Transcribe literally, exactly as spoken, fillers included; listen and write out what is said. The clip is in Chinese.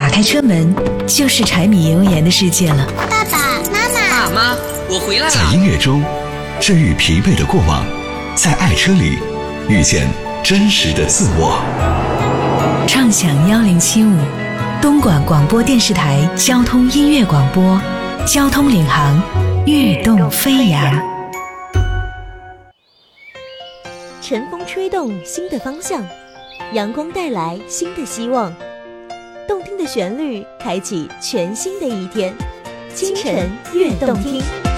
打开车门，就是柴米油盐的世界了。 爸爸妈妈， 爸妈，我回来了。 在音乐中治愈疲惫的过往，在爱车里遇见真实的自我。 畅享幺零七五，东莞广播电视台交通音乐广播，交通领航，跃动飞扬。 晨风吹动新的方向，阳光带来新的希望，动听的旋律开启全新的一天。清晨悦动听。